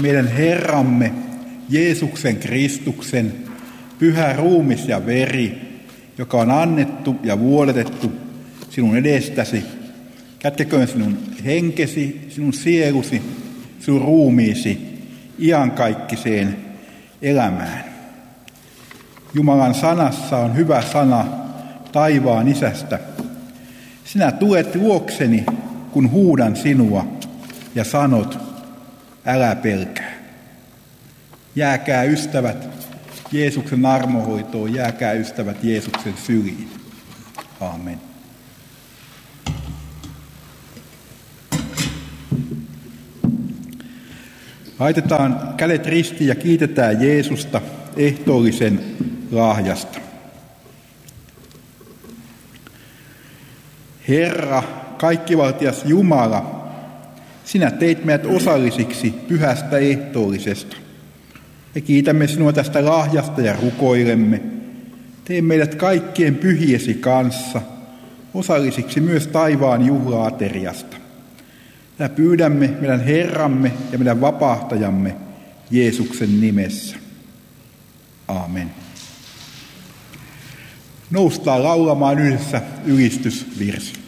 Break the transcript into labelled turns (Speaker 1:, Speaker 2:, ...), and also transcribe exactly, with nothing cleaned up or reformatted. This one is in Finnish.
Speaker 1: meidän Herramme, Jeesuksen Kristuksen, pyhä ruumis ja veri, joka on annettu ja vuodatettu sinun edestäsi, kätkeköön sinun henkesi, sinun sielusi, sinun ruumiisi iankaikkiseen elämään. Jumalan sanassa on hyvä sana taivaan Isästä. Sinä tulet luokseni, kun huudan sinua ja sanot, älä pelkää. Jääkää ystävät Jeesuksen armohoitoon, jääkää ystävät Jeesuksen syliin. Aamen. Laitetaan kädet ristiin ja kiitetään Jeesusta ehtoollisen lahjasta. Herra, kaikkivaltias Jumala, sinä teit meidät osallisiksi pyhästä ehtoollisesta. Me kiitämme sinua tästä lahjasta ja rukoilemme. Tee meidät kaikkien pyhiesi kanssa osallisiksi myös taivaan juhlaateriasta. Ja pyydämme meidän Herramme ja meidän vapahtajamme Jeesuksen nimessä. Aamen. Noustaan laulamaan yhdessä ylistysvirsi.